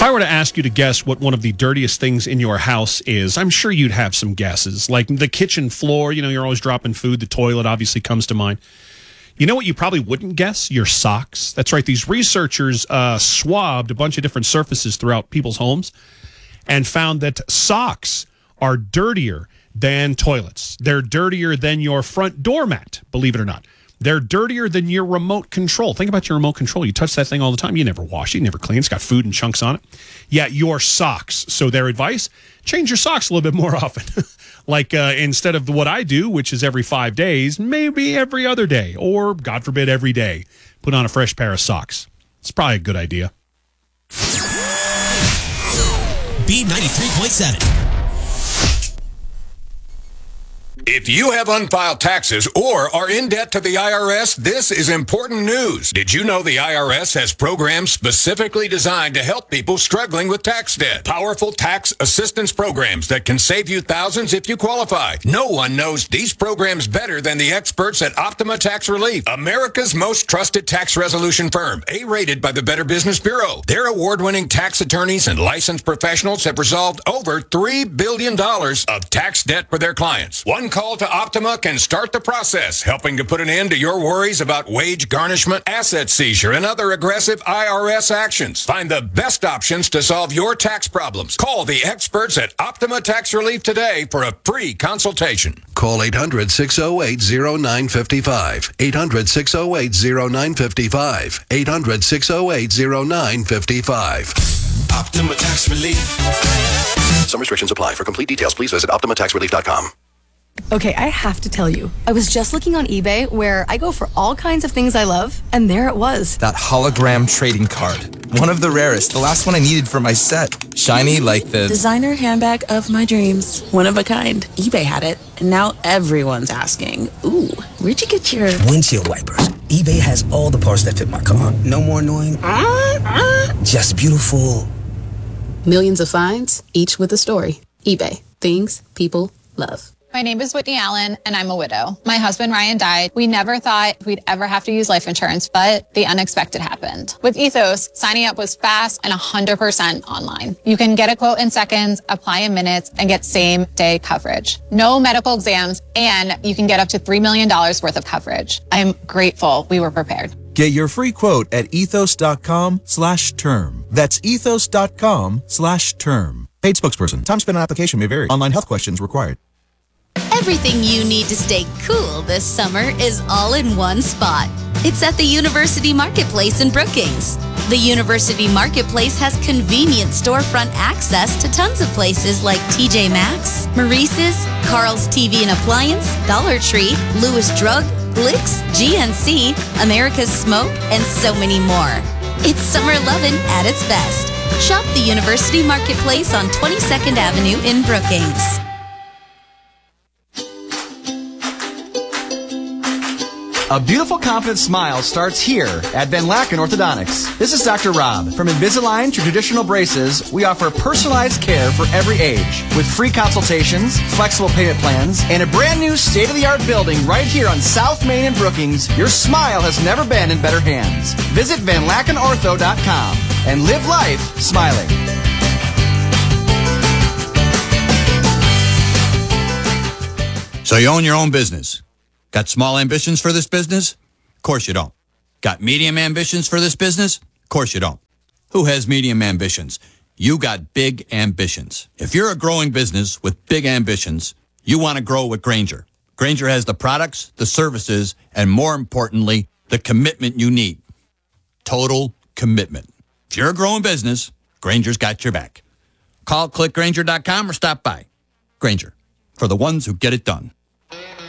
I were to ask you to guess what one of the dirtiest things in your house is, I'm sure you'd have some guesses. Like the kitchen floor, you're always dropping food. The toilet obviously comes to mind. You know what you probably wouldn't guess? Your socks. That's right. These researchers swabbed a bunch of different surfaces throughout people's homes and found that socks are dirtier than toilets. They're dirtier than your front doormat, believe it or not. They're dirtier than your remote control. Think about your remote control. You touch that thing all the time. You never wash it. You never clean it. It's got food and chunks on it. Yeah, your socks. So their advice, change your socks a little bit more often. Like instead of what I do, which is every 5 days, maybe every other day. Or, God forbid, every day. Put on a fresh pair of socks. It's probably a good idea. B93.7. If you have unfiled taxes or are in debt to the IRS, this is important news. Did you know the IRS has programs specifically designed to help people struggling with tax debt? Powerful tax assistance programs that can save you thousands if you qualify. No one knows these programs better than the experts at Optima Tax Relief, America's most trusted tax resolution firm, A-rated by the Better Business Bureau. Their award-winning tax attorneys and licensed professionals have resolved over $3 billion of tax debt for their clients. One call to Optima can start the process, helping to put an end to your worries about wage garnishment, asset seizure, and other aggressive IRS actions. Find the best options to solve your tax problems. Call the experts at Optima Tax Relief today for a free consultation. Call 800-608-0955. 800-608-0955. 800-608-0955. Optima Tax Relief. Some restrictions apply. For complete details, please visit OptimaTaxRelief.com. Okay, I have to tell you, I was just looking on eBay where I go for all kinds of things I love, and there it was. That hologram trading card. One of the rarest. The last one I needed for my set. Shiny like the designer handbag of my dreams. One of a kind. eBay had it, and now everyone's asking, ooh, where'd you get your windshield wipers? eBay has all the parts that fit my car. No more annoying. Just beautiful. Millions of finds, each with a story. eBay. Things people love. My name is Whitney Allen, and I'm a widow. My husband, Ryan, died. We never thought we'd ever have to use life insurance, but the unexpected happened. With Ethos, signing up was fast and 100% online. You can get a quote in seconds, apply in minutes, and get same-day coverage. No medical exams, and you can get up to $3 million worth of coverage. I'm grateful we were prepared. Get your free quote at ethos.com/term. That's ethos.com/term. Paid spokesperson. Time spent on application may vary. Online health questions required. Everything you need to stay cool this summer is all in one spot. It's at the University Marketplace in Brookings. The University Marketplace has convenient storefront access to tons of places like TJ Maxx, Maurice's, Carl's TV and Appliance, Dollar Tree, Lewis Drug, Blix, GNC, America's Smoke, and so many more. It's summer lovin' at its best. Shop the University Marketplace on 22nd Avenue in Brookings. A beautiful, confident smile starts here at Van Laken Orthodontics. This is Dr. Rob. From Invisalign to traditional braces, we offer personalized care for every age with free consultations, flexible payment plans, and a brand new state-of-the-art building right here on South Main in Brookings. Your smile has never been in better hands. Visit VanLakenOrtho.com and live life smiling. So you own your own business. Got small ambitions for this business? Of course you don't. Got medium ambitions for this business? Of course you don't. Who has medium ambitions? You got big ambitions. If you're a growing business with big ambitions, you want to grow with Grainger. Grainger has the products, the services, and more importantly, the commitment you need. Total commitment. If you're a growing business, Grainger's got your back. Call clickgrainger.com or stop by. Grainger, for the ones who get it done.